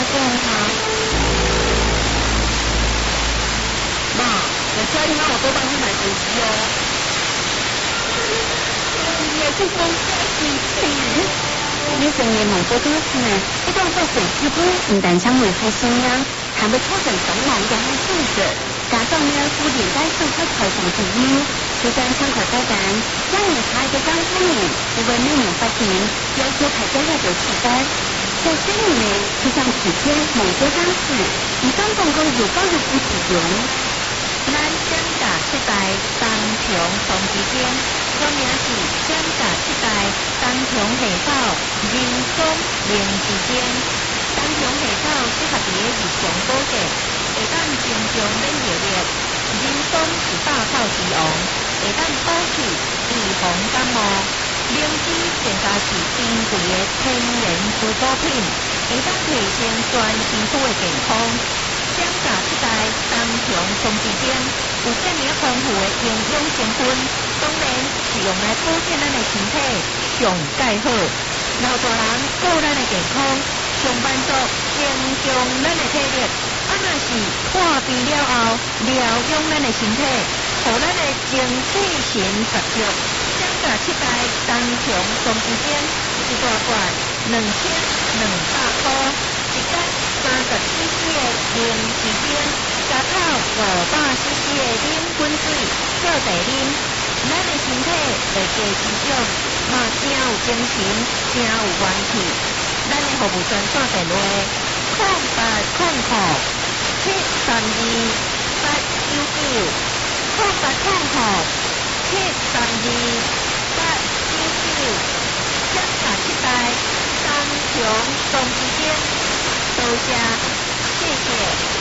健康。 妈，我家里让我多帮你买手机哦。 也是公家事情。你成年忙多多事，一动做水之不，唔但将危害生命，还会造成伤亡嘅害损失。加上呢，负连带损失财产之忧，就算参考该单，让你查一个刚开年，因为每年发行，要求牌照要有取单。在这里呢，就像此天某多当时，以上总共有报入不使用。 咱降价7代当冲同时间，我名是降价7代当冲下手人工零时间，当冲下手适合伫日常保健，会当增强免疫力。人工是大草之王，会当补气预防感冒。灵芝更加是珍贵的天然滋补品，会当提升全身躯的健康。降价7代当冲同时间，有这么丰富的营养成分，当然是用来保健咱的身体上介好。老大人顾咱的健康，上班族增强咱的体力。若是破病了后，疗养咱的身体，互咱的精气神十足。降价7代当冲同时间，一大罐2200块，一罐30cc 的零时间，加套500cc 的冷滚水做茶啉，咱的身体会加持续，嘛真有精神，真有元气。咱的服务专线电话：0800-732-899，0800-732-899，降价7代当冲同时间，多谢，谢谢。